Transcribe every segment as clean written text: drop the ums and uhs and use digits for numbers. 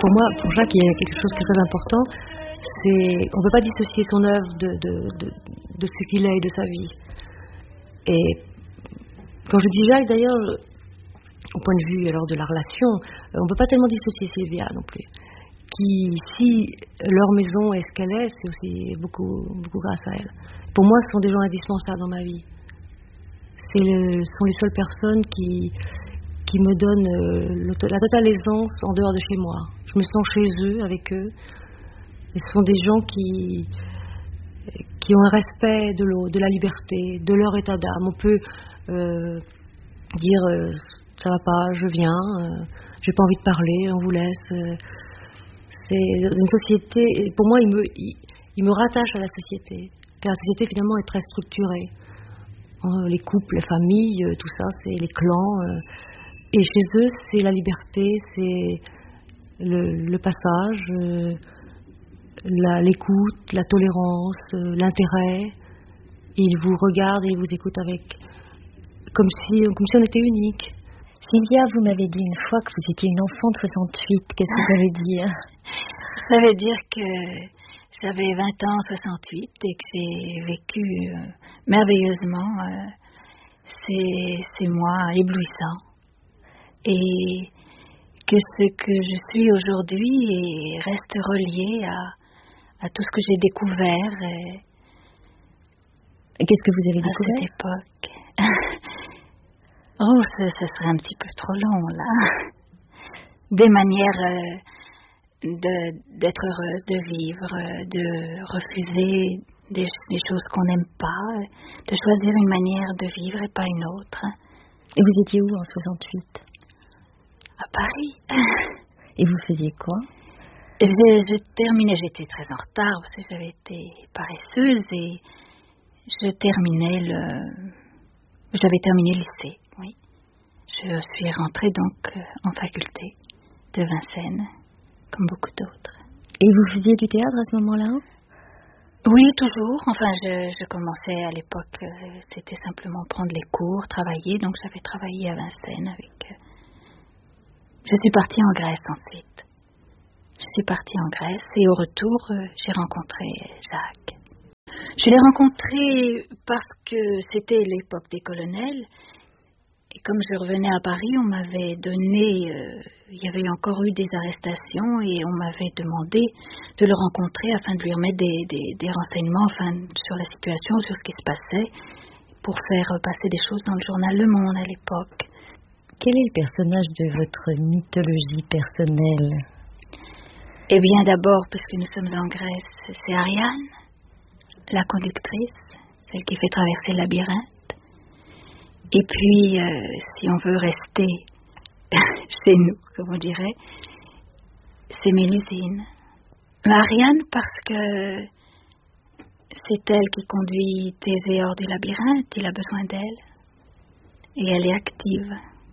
Pour moi, pour Jacques, il y a quelque chose qui est très important, c'est on ne peut pas dissocier son œuvre de ce qu'il est et de sa vie. Et quand je dis Jacques, d'ailleurs, au point de vue alors de la relation, on ne peut pas tellement dissocier Sylvia non plus. Qui, si leur maison est ce qu'elle est, c'est aussi beaucoup grâce à elle. Pour moi, ce sont des gens indispensables dans ma vie. Ce sont les seules personnes qui me donnent la totale aisance en dehors de chez moi. Je me sens chez eux, avec eux. Et ce sont des gens qui ont un respect de l'autre, de la liberté, de leur état d'âme. On peut dire ça va pas, je viens, j'ai pas envie de parler, on vous laisse. C'est une société, pour moi, il me rattache à la société. Car la société, finalement, est très structurée. Les couples, les familles, tout ça, c'est les clans. Et chez eux, c'est la liberté, c'est le passage, l'écoute, la tolérance, l'intérêt. Ils vous regardent et ils vous écoutent comme si on était unique. Sylvia, vous m'avez dit une fois que vous étiez une enfant de 68. Qu'est-ce que ça veut dire? Ça veut dire que j'avais 20 ans en 68 et que j'ai vécu merveilleusement ces mois éblouissants. Et que ce que je suis aujourd'hui reste relié à tout ce que j'ai découvert. Et qu'est-ce que vous avez découvert à cette époque? Oh, ça serait un petit peu trop long, là. Des manières d'être heureuse, de vivre, de refuser des choses qu'on n'aime pas, de choisir une manière de vivre et pas une autre. Et vous étiez où en 68? À Paris. Et vous faisiez quoi? Je terminais, j'étais très en retard parce que j'avais été paresseuse et j'avais terminé le lycée, oui. Je suis rentrée donc en faculté de Vincennes, comme beaucoup d'autres. Et vous faisiez du théâtre à ce moment-là? Oui, toujours. Enfin, je commençais à l'époque, c'était simplement prendre les cours, travailler. Donc j'avais travaillé à Vincennes avec... Je suis partie en Grèce ensuite. Je suis partie en Grèce et au retour, j'ai rencontré Jacques. Je l'ai rencontré parce que c'était l'époque des colonels. Et comme je revenais à Paris, on m'avait donné... il y avait encore eu des arrestations et on m'avait demandé de le rencontrer afin de lui remettre des renseignements sur la situation, sur ce qui se passait, pour faire passer des choses dans le journal Le Monde à l'époque. Quel est le personnage de votre mythologie personnelle? Eh bien, d'abord, parce que nous sommes en Grèce, c'est Ariane, la conductrice, celle qui fait traverser le labyrinthe. Et puis, si on veut rester chez nous, comme on dirait, c'est Mélusine. Ariane, parce que c'est elle qui conduit Thésée hors du labyrinthe, il a besoin d'elle. Et elle est active.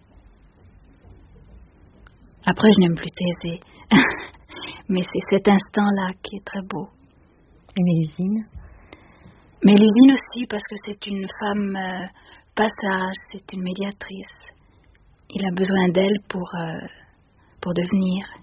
Après, je n'aime plus Thésée. Mais c'est cet instant-là qui est très beau. Et Mélusine? Mélusine aussi, parce que c'est une femme passage, c'est une médiatrice. Il a besoin d'elle pour devenir.